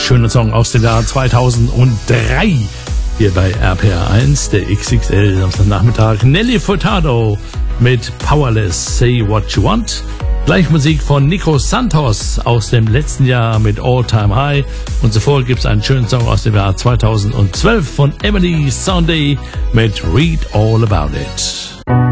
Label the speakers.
Speaker 1: schöner Song aus dem Jahr 2003. Hier bei RPR1, der XXL Samstagnachmittag. Nelly Furtado mit Powerless, Say What You Want. Gleich Musik von Nico Santos aus dem letzten Jahr mit All Time High. Und zuvor gibt es einen schönen Song aus dem Jahr 2012 von Emily Sunday mit Read All About It.